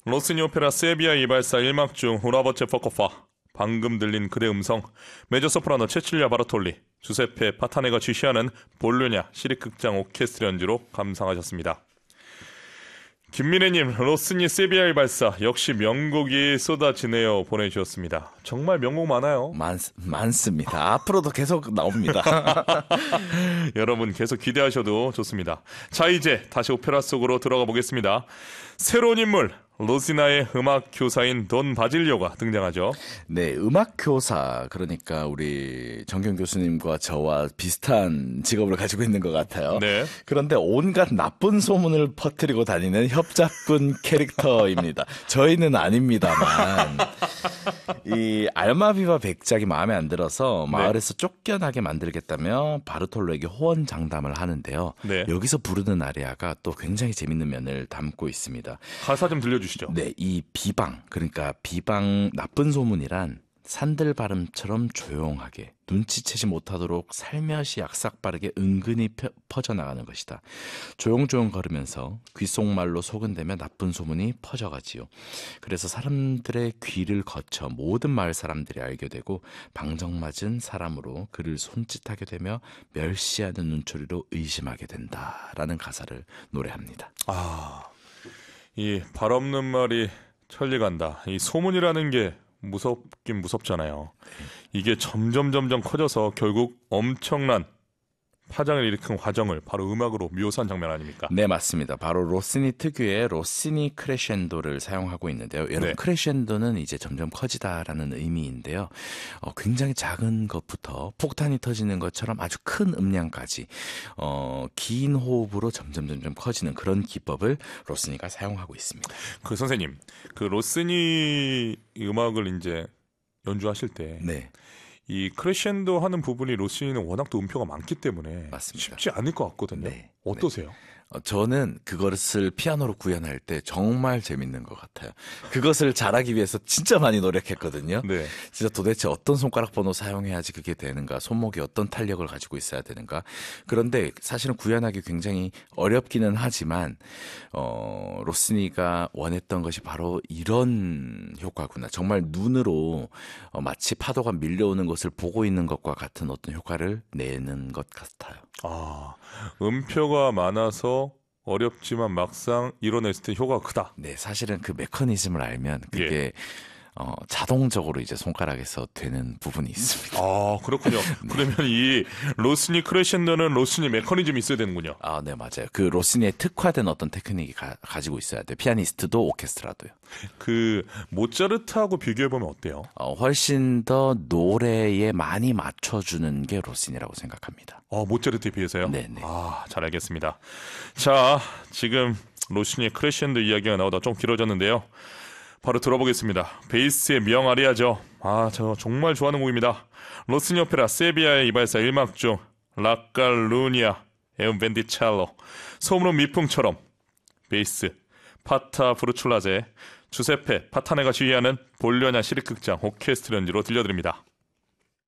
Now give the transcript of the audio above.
로시니 오페라 세비야 이발사 1막 중 우라버체 포코파. 방금 들린 그대 음성, 메조소프라노 체칠리아 바르톨리, 주세페 파타네가 지시하는 볼로냐 시립극장 오케스트라 연주로 감상하셨습니다. 김민혜님, 로시니 세비야 이발사 역시 명곡이 쏟아지네요 보내주셨습니다. 정말 명곡 많아요. 많습니다. 앞으로도 계속 나옵니다. 여러분 계속 기대하셔도 좋습니다. 자, 이제 다시 오페라 속으로 들어가 보겠습니다. 새로운 인물, 로시나의 음악 교사인 돈 바질료가 등장하죠. 네, 음악 교사, 그러니까 우리 정경 교수님과 저와 비슷한 직업을 가지고 있는 것 같아요. 네. 그런데 온갖 나쁜 소문을 퍼뜨리고 다니는 협잡꾼 캐릭터입니다. 저희는 아닙니다만 이 알마비와 백작이 마음에 안 들어서 마을에서 쫓겨나게 만들겠다며 바르톨로에게 호언 장담을 하는데요. 네. 여기서 부르는 아리아가 또 굉장히 재밌는 면을 담고 있습니다. 가사 좀 들려주시죠. 네, 이 비방, 그러니까 비방, 나쁜 소문이란 산들 발음처럼 조용하게 눈치채지 못하도록 살며시 약삭빠르게 은근히 퍼져나가는 것이다. 조용조용 걸으면서 귓속말로 소근대며 나쁜 소문이 퍼져가지요. 그래서 사람들의 귀를 거쳐 모든 마을 사람들이 알게 되고 방정맞은 사람으로 그를 손짓하게 되며 멸시하는 눈초리로 의심하게 된다라는 가사를 노래합니다. 이 발 없는 말이 천리 간다. 이 소문이라는 게 무섭긴 무섭잖아요. 이게 점점 커져서 결국 엄청난 파장을 일으킨 과정을 바로 음악으로 묘사한 장면 아닙니까? 네, 맞습니다. 바로 로시니 특유의 로시니 크레셴도를 사용하고 있는데요. 여러분, 네. 크레셴도는 이제 점점 커지다라는 의미인데요. 굉장히 작은 것부터 폭탄이 터지는 것처럼 아주 큰 음량까지 긴 호흡으로 점점 커지는 그런 기법을 로시니가 사용하고 있습니다. 그 선생님, 그 로시니 음악을 이제 연주하실 때 네. 이 크레셴도 하는 부분이 로시니는 워낙 또 음표가 많기 때문에 맞습니다. 쉽지 않을 것 같거든요. 네. 어떠세요? 저는 그것을 피아노로 구현할 때 정말 재밌는 것 같아요. 그것을 잘하기 위해서 진짜 많이 노력했거든요. 네. 진짜 도대체 어떤 손가락 번호 사용해야지 그게 되는가, 손목이 어떤 탄력을 가지고 있어야 되는가. 그런데 사실은 구현하기 굉장히 어렵기는 하지만 로시니가 원했던 것이 바로 이런 효과구나. 정말 눈으로 마치 파도가 밀려오는 것을 보고 있는 것과 같은 어떤 효과를 내는 것 같아요. 음표가 많아서 어렵지만 막상 이뤄냈을 때 효과가 크다. 네, 사실은 그 메커니즘을 알면 그게 자동적으로 이제 손가락에서 되는 부분이 있습니다. 그렇군요. 그러면 이 로시니 크레셴도는 로시니 메커니즘이 있어야 되는군요. 네, 맞아요. 그 로시니에 특화된 어떤 테크닉이 가지고 있어야 돼요. 피아니스트도 오케스트라도요. 그 모차르트하고 비교해보면 어때요? 훨씬 더 노래에 많이 맞춰주는 게 로시니라고 생각합니다. 모차르트에 비해서요? 네네. 잘 알겠습니다. 자, 지금 로시니의 크레셴도 이야기가 나오다 좀 길어졌는데요. 바로 들어보겠습니다. 베이스의 명아리아죠. 저 정말 좋아하는 곡입니다. 로시니 오페라 세비야의 이발사 1막 중 라칼루니아 에운 벤디첼로. 소문은 미풍처럼 베이스 파타 브루출라제 주세페 파타네가 지휘하는 볼로냐 시립극장 오케스트라 연주로 들려드립니다.